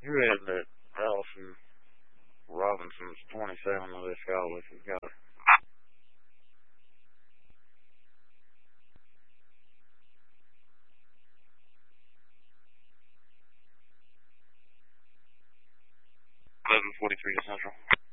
Who had that Allison Robinson's 27 of this call if you got it? Eleven 43 to Central.